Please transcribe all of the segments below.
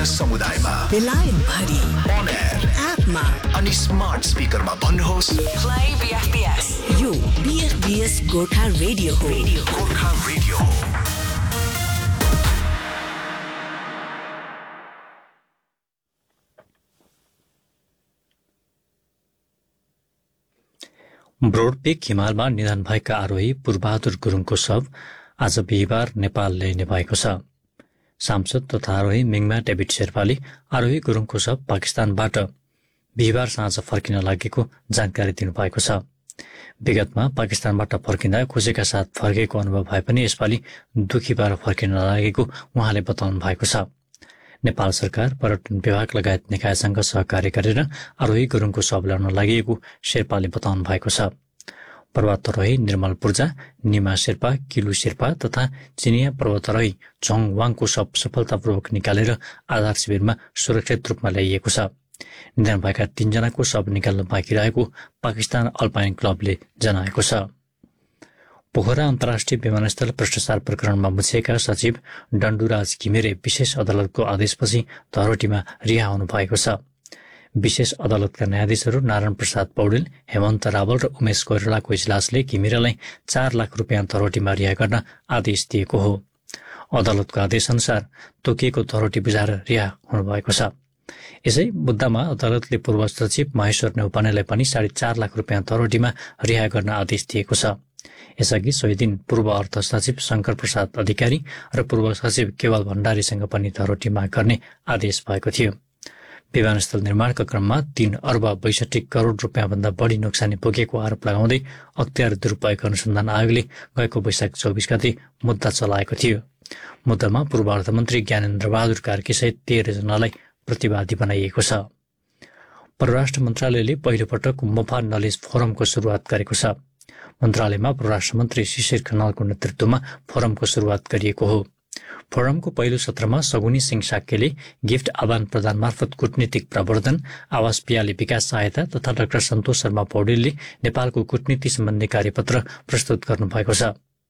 समुदायमा बेलायत भरि on air एपमा अनि स्मार्ट स्पिकरमा भन्नुहोस् Play BFBS. यो BFBS गोर्खा रेडियो हो. गोर्खा रेडियो हो. ब्रोडपेक हिमालमा निधन भएका आरोही पूर्वबहादुर गुरुङको शव आज बिहिबार नेपाल ल्याइने भएको छ। सांसद तथा आरोही मिङमा डेभिड शेर्पाले आरोही गुरुङको शव पाकिस्तानबाट बिहिबार साँझ फर्किन लागेको जानकारी दिनुभएको छ। विगतमा पाकिस्तानबाट फर्किँदा खुसीका साथ फर्केको अनुभव भए पनि यसपालि दुखी भएर फर्किन लागेको उहाँले बताउनु भएको छ। नेपाल सरकार, पर्यटन विभाग लगायत निकायसँग सहकार्य गरेर आरोही गुरुङको शव ल्याउन लागि शेर्पाले बताउनु भएको छ। पर्वतारोही निर्मल पूर्जा, निमा शेर्पा, किलु शेर्पा तथा चिनिया पर्वतारोही झोङ वाङको शव सफलतापूर्वक निकालेर आधार शिविरमा सुरक्षित रूपमा ल्याइएको छ। निधन भएका 3 जनाको शव निकाल्न बाँकी रहेको पाकिस्तान अल्पाइन क्लबले जनाएको छ। पोखरा अन्तर्राष्ट्रिय विमानस्थल भ्रष्टाचार प्रकरणमा मुछिएका सचिव डण्डुराज घिमिरे विशेष अदालतको आदेशपछि धरोटीमा रिहा हुनु भएको छ। विशेष अदालतका न्यायाधीशहरू नारायण प्रसाद पौडेल, हेमन्त रावल र उमेश कोइरालाको इजलासले घिमिरेलाई 4 लाख रुपियाँ धरोटीमा रिहा गर्न आदेश दिएको हो। अदालतको आदेश अनुसार तोकिएको धरोटी बुझाएर रिहा हुनुभएको छ। यसै मुद्दामा अदालतले पूर्व सचिव महेश्वर नेउपानेलाई पनि 4.5 लाख रुपियाँ धरोटीमा रिहा गर्न आदेश दिएको छ। यसअघि सोही दिन पूर्व अर्थ सचिव शंकर प्रसाद अधिकारी र पूर्व सचिव केवल भण्डारीसँग पनि धरोटी माग गर्ने आदेश भएको थियो। विमानस्थल निर्माणका क्रममा 3 अर्ब 62 करोड रुपियाँ भन्दा बढी नोक्सानी पुगेको आरोप लगाउँदै अख्तियार दुरुपयोग अनुसन्धान आयोगले गएको वैशाख 24 गते मुद्दा चलाएको थियो। मुद्दामा पूर्व अर्थमन्त्री ज्ञानेन्द्र बहादुर कार्कीसहित 13 जनालाई प्रतिवादी बनाइएको छ। परराष्ट्र मन्त्रालयले पहिलोपटक मोफा नलेज फोरमको सुरुवात गरेको छ। मन्त्रालयमा परराष्ट्र मन्त्री शिशिर खनालको नेतृत्वमा फोरमको सुरुवात गरिएको हो। फोरमको पहिलो सत्रमा सगुनी सिंह साक्यले गिफ्ट आदान प्रदान मार्फत कूटनीतिक प्रवर्धन, आवास पियाली विकास सहायता तथा डाक्टर सन्तोष शर्मा पौडेलले नेपालको कूटनीति सम्बन्धी कार्यपत्र प्रस्तुत गर्नुभएको छ।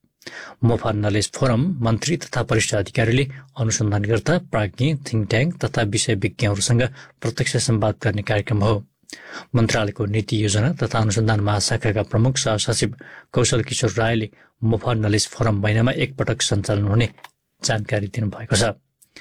मोफा नलेज फोरम मन्त्री तथा वरिष्ठ अधिकारीले अनुसन्धानकर्ता, प्राज्ञ, थिङ्क ट्याङ्क तथा विषय विज्ञहरूसँग प्रत्यक्ष संवाद गर्ने कार्यक्रम हो। मन्त्रालयको नीति योजना तथा अनुसन्धान महाशाखाका प्रमुख सहसचिव कौशल किशोर रायले मोफा नलेज फोरम महिनामा एकपटक सञ्चालन हुने जानकारी दिनुभएको छ।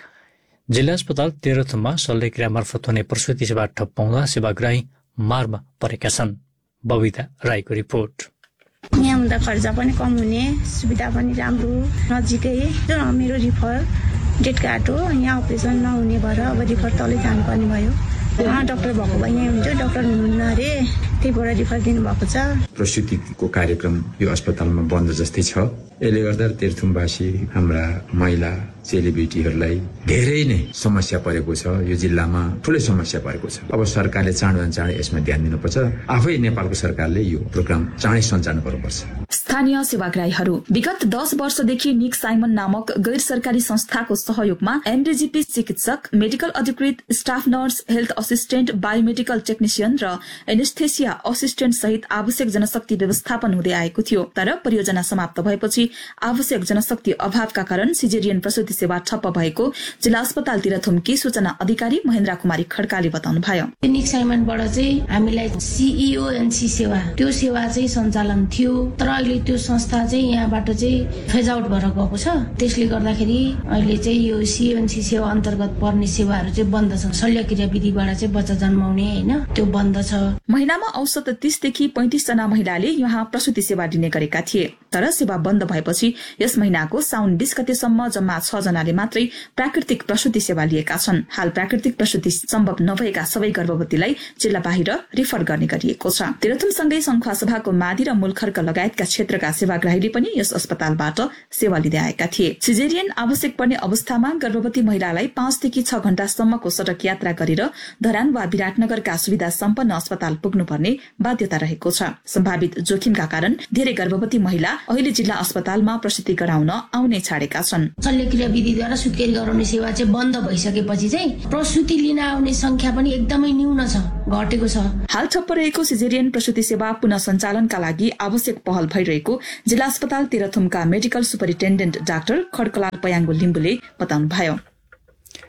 जिल्ला अस्पताल तेह्रथुममा शल्यक्रिया मार्फत हुने प्रसुति सेवा ठप्प पाउँदा सेवाग्राही मारमा परेका छन्। बबिता राईको रिपोर्ट। यहाँ हुँदा खर्च पनि कम हुने, सुविधा पनि राम्रो, नजिकै। मेरो रिफर डेट काट्यो, यहाँ अपरेसन नहुने भएर अब रिफर तलै जानुपर्ने भयो। डाक्टर भएको भए यहाँ हुन्थ्यो, डाक्टर हुनुहुन्न अरे, त्यही भएर रिफर दिनुभएको छ। प्रसुतिको कार्यक्रम यो अस्पतालमा बन्द जस्तै छ। यसले गर्दा तेह्रथुमवासी हाम्रा महिला चेलीबेटीहरूलाई धेरै नै समस्या परेको छ। यो जिल्लामा ठुलै समस्या परेको छ। अब सरकारले चाँडो चाँडै यसमा ध्यान दिनुपर्छ। आफै नेपालको सरकारले यो प्रोग्राम चाँडै सञ्चालन गर्नुपर्छ। स्थानीय सेवाग्राहीहरू विगत 10 वर्षदेखि निक साइमन नामक गैर सरकारी संस्थाको सहयोगमा एमडिजिपी चिकित्सक, मेडिकल अधिकृत, staff nurse, health assistant, biomedical technician र एनेस्थेसिया असिस्टेन्ट सहित आवश्यक जनशक्ति व्यवस्थापन हुँदै आएको थियो। तर परियोजना समाप्त भएपछि आवश्यक जनशक्ति अभावका कारण सिजेरियन प्रसुति सेवा ठप्प भएको जिल्ला अस्पताल तेह्रथुमकी सूचना अधिकारी महेन्द्र कुमारी खड्काले बताउनुभयो। निक साइमनबाट चाहिँ हामीलाई सीईओएनसी सेवा, त्यो सेवा चाहिँ सञ्चालन थियो। तर अहिले त्यो संस्था चाहिँ यहाँबाट चाहिँ फेज आउट भएर गएको छ। त्यसले गर्दाखेरि अहिले चाहिँ यो सीईओएनसी सेवा अन्तर्गत पर्ने सेवाहरू चाहिँ बन्द छ। शल्यक्रिया विधिबाट चाहिँ बच्चा जन्माउने हैन, त्यो बन्द छ। महिनामा औसत 30 देखि 35 जना महिलाले यहाँ प्रसुति सेवा दिने गरेका थिए। तर सेवा बन्द भएपछि यस महिनाको साउन 20 गतेसम्म जम्मा 6 जनाले मात्रै प्राकृतिक प्रसुति सेवा लिएका छन्। हाल प्राकृतिक प्रसुति सम्भव नभएका सबै गर्भवतीलाई जिल्ला बाहिर रिफर गर्ने गरिएको छ। तेह्रथुमसँगै संखुवासभाको मादी र मूलखर्क लगायतका क्षेत्रका सेवाग्राहीले पनि यस अस्पतालबाट सेवा लिँदै आएका थिए। सिजेरियन आवश्यक पर्ने अवस्थामा गर्भवती महिलालाई 5 देखि 6 घण्टासम्मको सडक यात्रा गरेर धरान वा विराटनगरका सुविधा सम्पन्न अस्पताल पुग्नुपर्ने बाध्यता रहेको छ। सम्भावित जोखिमका कारण धेरै गर्भवती महिला अहिले जिल्ला अस्पतालमा प्रसुति गराउन आउने छाडेका छन्। शल्यक्रिया विधिद्वारा सुत्केरी गराउने सेवा चाहिँ बन्द भइसकेपछि चाहिँ प्रसुति लिन आउने संख्या पनि एकदमै न्यून छ, घटेको छ। हाल ठप्प रहेको सिजेरियन प्रसुति सेवा पुनः सञ्चालनका लागि आवश्यक पहल भइरहेको जिल्ला अस्पताल तेह्रथुमका मेडिकल सुपरिन्टेन्डेन्ट डाक्टर खड्कलाल पयाङ्गो लिम्बुले बताउनुभयो।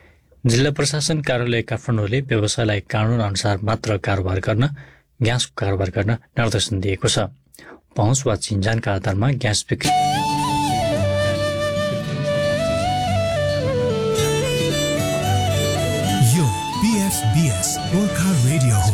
जिल्ला प्रशासन कार्यालय काठमाडौँले व्यवसायलाई कानून अनुसार मात्र कारोबार गर्न, ग्यासको कारोबार गर्न निर्देशन दिएको छ। पहुँच वा चिन्जानका आधारमा ग्यास बिक्री यो BFBS गोर्खा रेडियो हो।